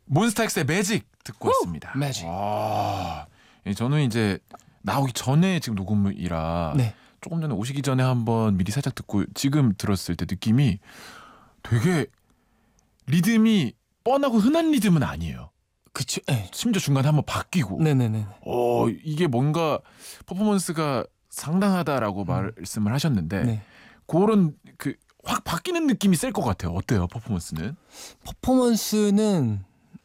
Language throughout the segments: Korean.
몬스타엑스의 매직 듣고 왔습니다. 매직. 저는 이제 나오기 전에 지금 녹음이라 네. 조금 전에 오시기 전에 한번 미리 살짝 듣고 지금 들었을 때 느낌이 되게 리듬이 뻔하고 흔한 리듬은 아니에요. 그쵸. 네. 심지어 중간에 한번 바뀌고. 네네네. 이게 뭔가 퍼포먼스가 상당하다라고 말씀을 하셨는데 네. 그런 그 확 바뀌는 느낌이 셀 것 같아요. 어때요, 퍼포먼스는? 퍼포먼스는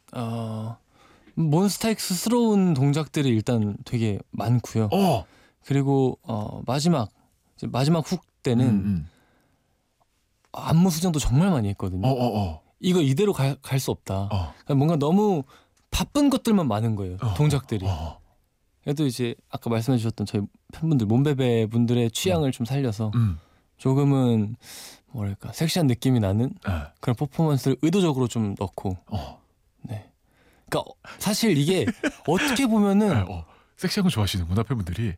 몬스타엑스스러운 동작들이 일단 되게 많고요. 그리고 마지막 훅 때는 안무 수정도 정말 많이 했거든요. 이거 이대로 갈 수 없다. 그러니까 뭔가 너무 바쁜 것들만 많은 거예요. 동작들이. 그래도 이제 아까 말씀해 주셨던 저희 팬분들 몸베베 분들의 취향을 좀 살려서 조금은 뭐랄까 섹시한 느낌이 나는 그런 퍼포먼스를 의도적으로 좀 넣고. 네. 그러니까 사실 이게 어떻게 보면은 섹시한 거 좋아하시는구나 팬분들이.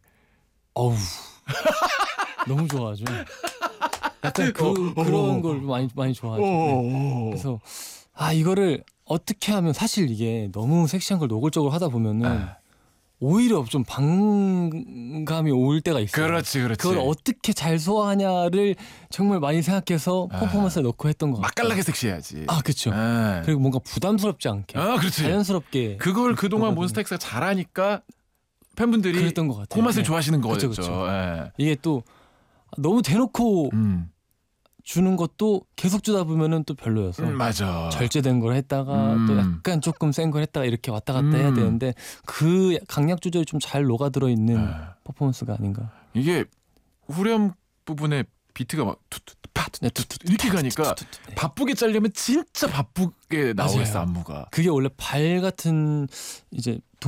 너무 좋아하죠. 약간 그런 걸 많이 좋아하죠. 네. 그래서 이거를 어떻게 하면 사실 이게 너무 섹시한 걸 노골적으로 하다 보면은 오히려 좀 반감이 올 때가 있어요. 그렇지. 그걸 어떻게 잘 소화하냐를 정말 많이 생각해서 퍼포먼스에 넣고 했던 것 같아요. 맛깔나게 섹시해야지. 그렇죠. 그리고 뭔가 부담스럽지 않게 그렇지. 자연스럽게 그걸 그동안 몬스타엑스가 잘하니까 팬분들이 그랬던 것 같아요. 그 맛을 좋아하시는 거죠. 그렇죠. 이게 또 너무 대놓고 주는 것도 계속 주다 보면은 또 별로여서 맞아. 절제된 걸 했다가 또 약간 조금 센 걸 했다가 이렇게 왔다 갔다 해야 되는데 그 강약 조절이 좀 잘 녹아들어 있는 퍼포먼스가 아닌가. 이게 후렴 부분에 비트가 막 이렇게 가니까 바쁘게 짜려면 진짜 바쁘게 나오겠어. 안무가. 그게 원래 발 같은 이제